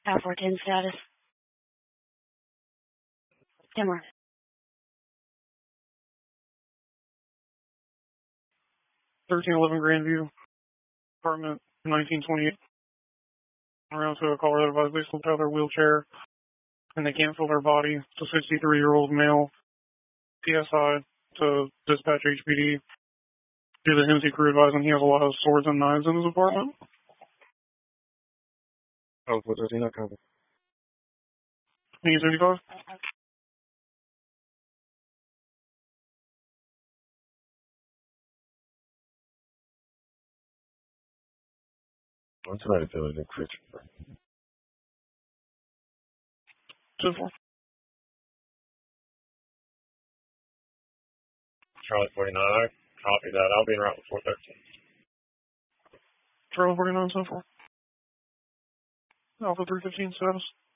Alpha 10 status. Dimmer. 1311 Grandview, apartment 1928. Around to a caller that advised they slipped out of their wheelchair and they can't feel their body. It's a 63-year-old male. PSI to dispatch HPD. Do the Hemsey crew advising he has a lot of swords and knives in his apartment. Oh, what does he not cover? 1975. What's that ability to creature? 2-4. Charlie 49, copy that. I'll be around before 13. Charlie 49, 2-4. Alpha 315 status.